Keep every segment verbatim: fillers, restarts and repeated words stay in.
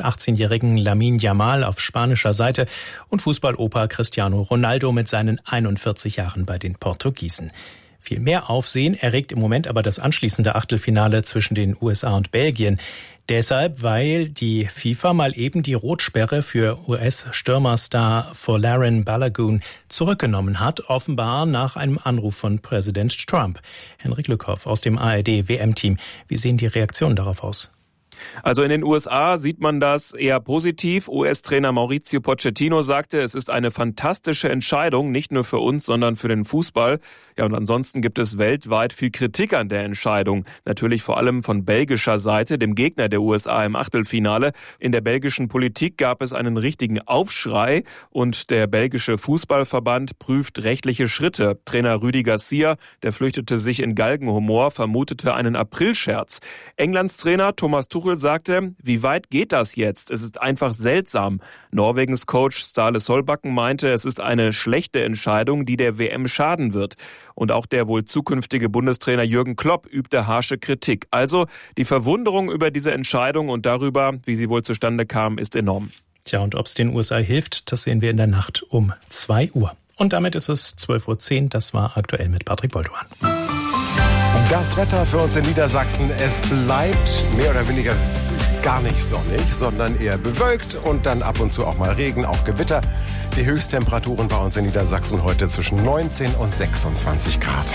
achtzehnjährigen Lamine Yamal auf spanischer Seite und Fußballoper Cristiano Ronaldo mit seinen einundvierzig Jahren bei den Portugiesen. Viel mehr Aufsehen erregt im Moment aber das anschließende Achtelfinale zwischen den U S A und Belgien. Deshalb, weil die FIFA mal eben die Rotsperre für U S-Stürmerstar Folarin Balogun zurückgenommen hat, offenbar nach einem Anruf von Präsident Trump. Henrik Lückhoff aus dem A R D-W M-Team. Wie sehen die Reaktionen darauf aus? Also in den U S A sieht man das eher positiv. U S-Trainer Mauricio Pochettino sagte, es ist eine fantastische Entscheidung, nicht nur für uns, sondern für den Fußball. Ja, und ansonsten gibt es weltweit viel Kritik an der Entscheidung. Natürlich vor allem von belgischer Seite, dem Gegner der U S A im Achtelfinale. In der belgischen Politik gab es einen richtigen Aufschrei und der belgische Fußballverband prüft rechtliche Schritte. Trainer Rudi Garcia, der flüchtete sich in Galgenhumor, vermutete einen Aprilscherz. Englands Trainer Thomas Tuchel sagte, wie weit geht das jetzt? Es ist einfach seltsam. Norwegens Coach Ståle Solbakken meinte, es ist eine schlechte Entscheidung, die der W M schaden wird. Und auch der wohl zukünftige Bundestrainer Jürgen Klopp übte harsche Kritik. Also die Verwunderung über diese Entscheidung und darüber, wie sie wohl zustande kam, ist enorm. Tja, und ob es den U S A hilft, das sehen wir in der Nacht um zwei Uhr. Und damit ist es zwölf Uhr zehn. Das war aktuell mit Patrick Bolduan. Das Wetter für uns in Niedersachsen, es bleibt mehr oder weniger gar nicht sonnig, sondern eher bewölkt und dann ab und zu auch mal Regen, auch Gewitter. Die Höchsttemperaturen bei uns in Niedersachsen heute zwischen neunzehn und sechsundzwanzig Grad.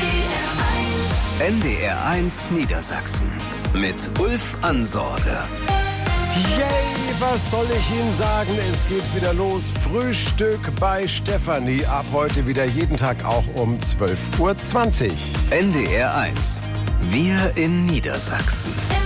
N D R eins Niedersachsen mit Ulf Ansorge. Yay, was soll ich Ihnen sagen? Es geht wieder los. Frühstück bei Stefanie. Ab heute wieder jeden Tag auch um zwölf Uhr zwanzig. N D R eins. Wir in Niedersachsen.